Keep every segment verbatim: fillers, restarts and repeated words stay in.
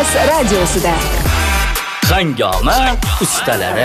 Plus radiosida. Hangoma ustalari.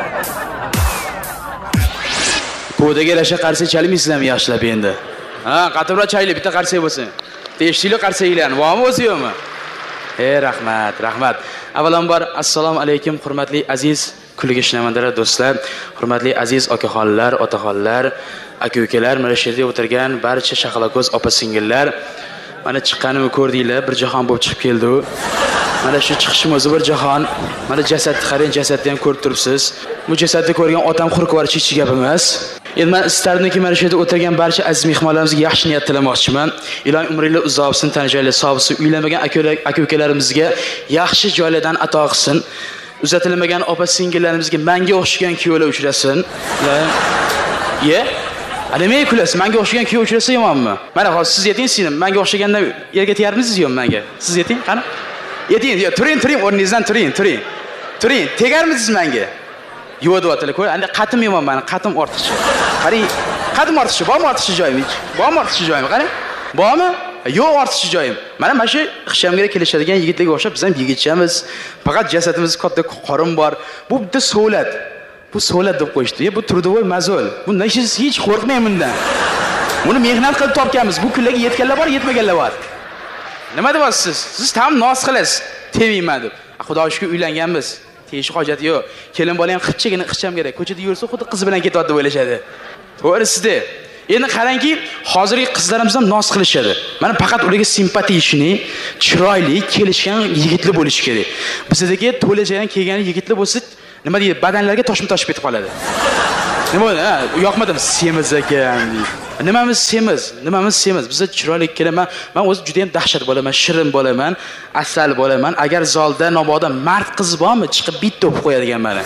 Qo'daga lasha qarsa chalmaysizlarmi yaxshilab endi? Ha, qatorlar chayli bitta qarsak bo'lsin. Teshikli qarsaklarni, bormi o'zi yo'qmi? Ey, rahmat, rahmat. Avvalambor assalomu alaykum hurmatli aziz kulgi shinavandlar do'stlar, hurmatli aziz okaxonlar, otaxonlar, aka-ukalar, mana shu yerda o'tirgan barcha shaqalako'z opa-singillar, mana chiqqanimni ko'rdinglar, bir jahon bo'lib chiqib keldi u. Mana shu chiqishim o'zi bir jahon. Mana jasadni qarang, jasadni ham ko'rib turibsiz. Bu jasadni ko'rgan otam qurquvarichi hech gap emas. Endi men istardimki mana shu yerda o'tirgan barcha aziz mehmonlarimizga yaxshi niyat tilamoqchiman. Ilohim umringlar uzoq bo'lsin, tanjoylar sog' bo'lsin, uylanmagan aka-ukalarimizga yaxshi joylardan ato qilsin. Uzatilmagan opa-singillarimizga menga o'xshagan kuyovlar uchrasin. Ye? Nimaga kulasiz? Menga o'xshagan kuyov uchrasa yomonmi? Mana hozir siz yeting, siz menga o'xshaganda yerga tegarbisiz-ku menga? Siz yeting, qani? Yeting, turing, turing, o'rningizdan turing, turing. Turing, tegarmisiz menga? Yo'q deyaptilar, ko'r. Endi qatim yomon meni, qatim ortiqcha. Qarang, qatim ortiqcha, bormi ortiqcha joyim hech? Bormi ortiqcha joyim? Qarang. Bormi? Yo'q ortiqcha joyim. Mana mana shu xishamga kelishadigan yigitlarga o'xshab biz ham yigitchamiz. Faqat jasadimiz katta qorin bor. Bu bitta so'lat. Bu so'lat deb qo'yishdi. Bu turdovoy mazol. Bundan hech qo'rqmayman bundan. Buni mehnat qilib topganmiz. Bu kunlarga yetganlar bor, yetmaganlar bor. Nima deyapsiz? Siz tam nos qilasiz. Temayman deb. Xudo shukr uylanganmiz. Teyish hojati yo'q. Kelin bola ham qichchigina qichcham kerak. Ko'chada yursa xuddi qiz bilan ketyapti deb o'ylashadi. To'g'risida. Endi qarangki, hozirgi qizlarimiz ham nos qilishadi. Mana faqat ularga simpatiyishni, chiroyli, kelishgan yigitlar bo'lishi kerak. Bizdagi to'lajadan kelgan yigitlar bo'lsa, nima deydi, badanlarga toshma-toshib ketib qoladi. Nima bo'ldi? Ha, yoqmadimi? Semiz ekan. Nimamiz semiz? Nimamiz semiz? Bizda chiroyli kelaman. Men o'zi juda ham dahshat bo'laman, shirin bo'laman, asal bo'laman. Agar zalda namoda mard qiz bormi, chiqib bitta o'pib qo'yadigan meni.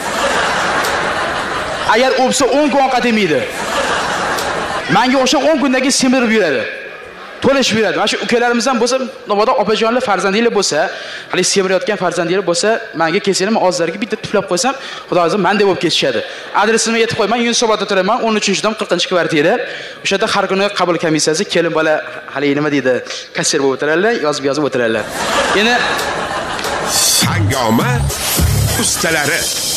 Agar o'psa o'n kun ovqat yemaydi. Menga o'sha o'n kundan keyin semirib yuradi. To'lashib yuradi. Mana shu ukalarimiz ham bo'lsa, namoda opajonlar farzandinglar bo'lsa, hali semirayotgan farzandinglar bo'lsa, menga kelsanglar, og'zlariga bitta tuflab qo'ysam, xudo o'zi men deb bo'lib ketishadi. Adresimni aytib qo'yman, Yunusobodda turaman, o'n uchinchi dom qirqinchi kvartira. O'sha yerda har kuni qabul komissiyasi kelin bola hali nima deydi, kassir bo'lib o'tiradilar, yozib-yozib o'tiradilar. Endi Hangoma ustalari